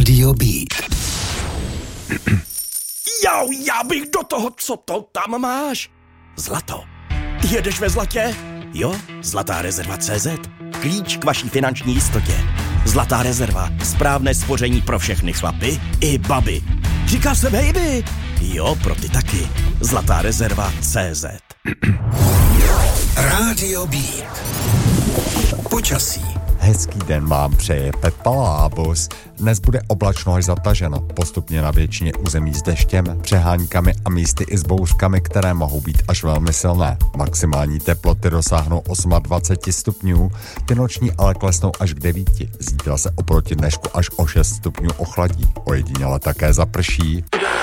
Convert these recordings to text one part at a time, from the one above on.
Rádio Beat. Já bych do toho, co to tam máš? Zlato. Jedeš ve zlatě? Jo, Zlatá rezerva.cz. Klíč k vaší finanční jistotě. Zlatá rezerva. Správné spoření pro všechny chlapy i baby. Říká se baby. Jo, pro ty taky. Zlatá rezerva.cz. Rádio Beat. Počasí. Hezký den vám přeje Pepa Lábus. Dnes bude oblačno až zataženo, postupně na většině území s deštěm, přeháňkami a místy i s bouřkami, které mohou být až velmi silné. Maximální teploty dosáhnou 28 stupňů, ty noční ale klesnou až k 9. Zítra se oproti dnešku až o 6 stupňů ochladí, ojediněle také zaprší.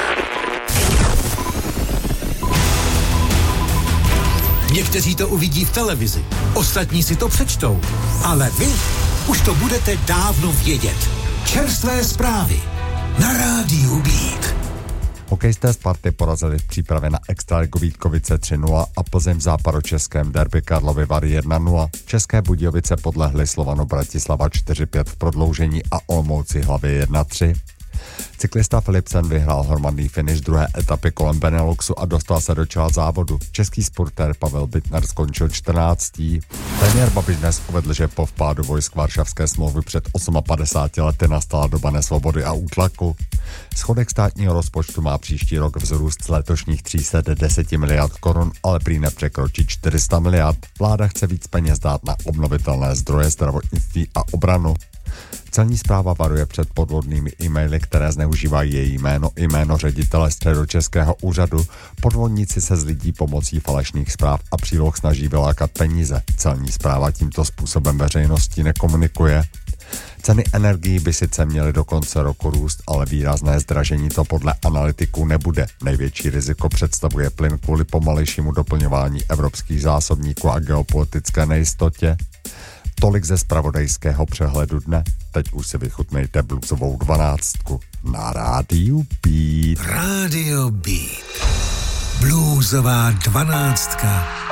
Někteří to uvidí v televizi, ostatní si to přečtou, ale vy už to budete dávno vědět. Čerstvé zprávy na Rádiu Beat. Hokejisté Sparty porazili v přípravě na extraligu Vítkovice 3-0 a Plzeň v západočeském derby Karlovy Vary 1-0. České Budějovice podlehly Slovanu Bratislava 4-5 v prodloužení a Olomouci Hlavě 1-3. Cyklista Philipsen vyhrál hromadný finish druhé etapy kolem Beneluxu a dostal se do čela závodu. Český spurtér Pavel Bittner skončil 14. Premiér Babiš dnes uvedl, že po vpádu vojsk Varšavské smlouvy před 58 lety nastala doba nesvobody a útlaku. Schodek státního rozpočtu má příští rok vzrůst z letošních 310 miliard korun, ale prý nepřekročí 400 miliard. Vláda chce víc peněz dát na obnovitelné zdroje, zdravotnictví a obranu. Celní správa varuje před podvodnými e-maily, které zneužívají její jméno ředitele Středočeského úřadu. Podvodníci se z lidí pomocí falešných zpráv a příloh snaží vylákat peníze. Celní správa tímto způsobem veřejnosti nekomunikuje. Ceny energií by sice měly do konce roku růst, ale výrazné zdražení to podle analytiků nebude. Největší riziko představuje plyn kvůli pomalejšímu doplňování evropských zásobníků a geopolitické nejistotě. Tolik ze zpravodajského přehledu dne. Teď už si vychutnejte bluesovou 12 na Rádiu Beat. Rádio Beat. Bluesová 12